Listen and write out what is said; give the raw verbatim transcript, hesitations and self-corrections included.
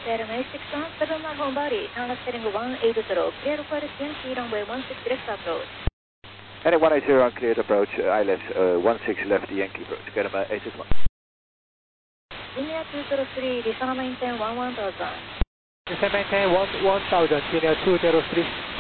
six one seven one home body, now setting one eight zero, clear for the C N C runway one six direct approach. Heading one eight zero, cleared approach, I left uh, one six left Yankee approach, get him uh, eight six one. Linear two zero three, Lisa maintain one one thousand. Lisa maintain one one thousand, linear two zero three.